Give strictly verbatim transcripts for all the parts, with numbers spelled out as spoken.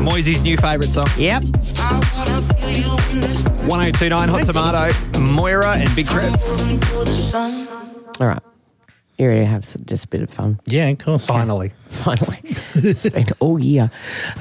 Moisey's new favourite song. Yep. one oh two nine Hot Tomato, Moira and Big Trev. All right. You ready to have some, just a bit of fun? Yeah, of course. Finally. Finally. It's been all year.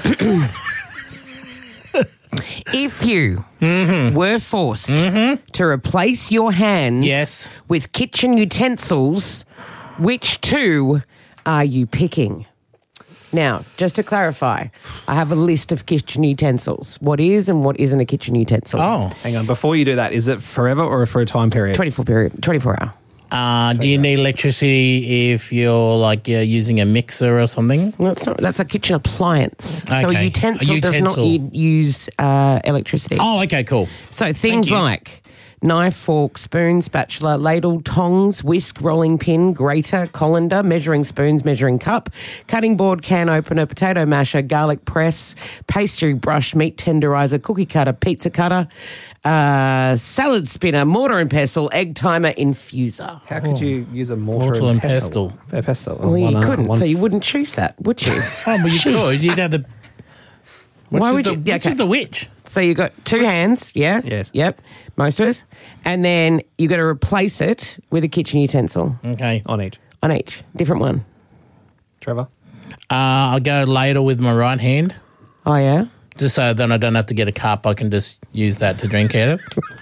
If you Mm-hmm. were forced to replace your hands Yes. with kitchen utensils, which two are you picking? Now, just to clarify, I have a list of kitchen utensils. What is and what isn't a kitchen utensil? Oh. Hang on, before you do that, is it forever or for a time period? twenty-four period, twenty-four hour. Uh, do you need electricity if you're like uh, using a mixer or something? No, it's not. That's a kitchen appliance. So a Okay. utensil, A does not utensil. u- use uh, electricity. Oh, okay, cool. So things you. like knife, fork, spoon, spatula, ladle, tongs, whisk, rolling pin, grater, colander, measuring spoons, measuring cup, cutting board, can opener, potato masher, garlic press, pastry brush, meat tenderizer, cookie cutter, pizza cutter, uh, salad spinner, mortar and pestle, egg timer, infuser. How could you use a mortar, Mortar and and pestle? pestle. A pestle. Well, you One, uh, couldn't, one- so you wouldn't choose that, would you? Oh, well, you Jeez. could. You'd have the... Which Why is would the, you- yeah, Which okay. is the which? So you got two hands, yeah? Yes. Yep, most of us. And then you got to replace it with a kitchen utensil Okay. on each. on each, different one. Trevor? Uh, I'll go ladle with my right hand, Oh, yeah? just so then I don't have to get a cup. I can just use that to drink out of.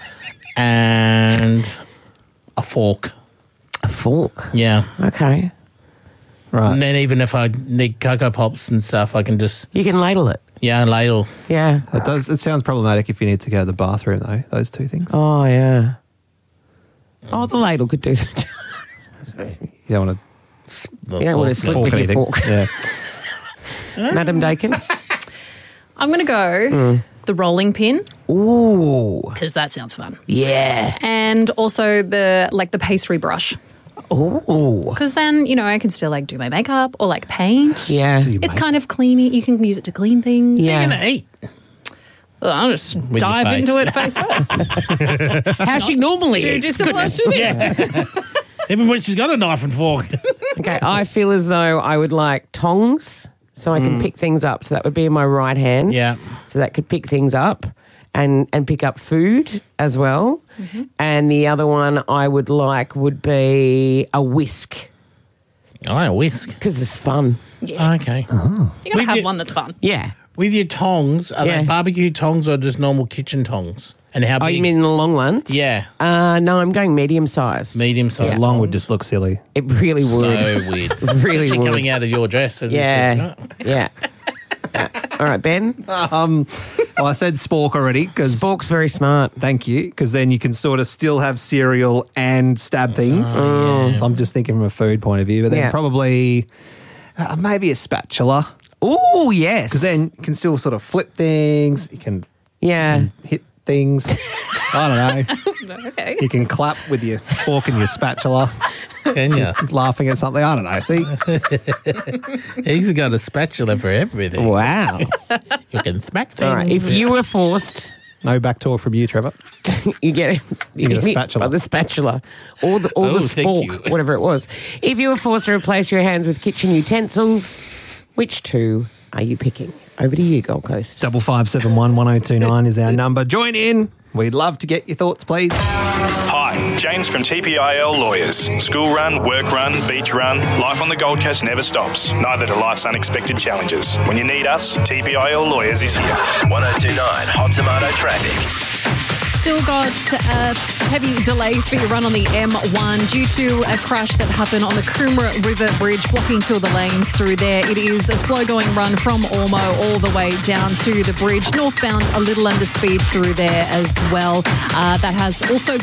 And a fork. A fork. Yeah. Okay. Right. And then even if I need Cocoa Pops and stuff, I can just, You can ladle it. yeah, ladle. Yeah. It does. It sounds problematic if you need to go to the bathroom, though. Those two things. Oh, yeah. Oh, the ladle could do that. You don't want The You don't want to fork. slip to with fork your anything. fork. Yeah. Madam Dakin? I'm going to go the rolling pin Ooh. because that sounds fun. Yeah. And also the like the pastry brush Ooh. because then, you know, I can still like do my makeup or like paint. Yeah. Do you It's make- kind of cleany. You can use it to clean things. Yeah. You're going to eat. Well, I'll just your dive face. into it face first. How she normally Too eats. dissimilar to this. Yeah. Even when she's got a knife and fork. Okay, I feel as though I would like tongs so I can pick things up. So that would be in my right hand. Yeah. So that could pick things up and, and pick up food as well. And the other one I would like would be a whisk Oh, a whisk. because it's fun. Okay. You gotta With have your- one that's fun. Yeah. With your tongs, are Yeah. they barbecue tongs or just normal kitchen tongs? And how Oh, big? you mean the long ones? Yeah. Uh, no, I'm going medium sized. Medium sized. Yeah. Long would just look silly. It really would. So weird. Really Especially would. coming out of your dress. And Yeah. it's like, Yeah. Yeah. All right, Ben. Um, well, I said spork already because Spork's very smart. thank you, because then you can sort of still have cereal and stab things. So I'm just thinking from a food point of view, but then Yeah. probably uh, maybe a spatula, Oh, yes. because then you can still sort of flip things. You can Yeah. hit things. I don't know. Okay. You can clap with your spork and your spatula, Can you? laughing at something. I don't know. See, He's got a spatula for everything. Wow. You can smack things. All right. If you were forced, no back talk from you, Trevor. you get You get a spatula. By the spatula, or the or Oh, the thank spork, you. whatever it was. If you were forced to replace your hands with kitchen utensils, which two are you picking? Over to you, Gold Coast. Double five seven one one zero two nine is our number. Join in. We'd love to get your thoughts, please. Hi, James from T P I L Lawyers. School run, work run, beach run, life on the Gold Coast never stops. Neither do life's unexpected challenges. When you need us, T P I L Lawyers is here. one oh two nine Hot Tomato Traffic. Still got uh, heavy delays for your run on the M one due to a crash that happened on the Coomera River Bridge, blocking two of the lanes through there. It is a slow-going run from Ormo all the way down to the bridge. Northbound, a little under speed through there as well. Uh, that has also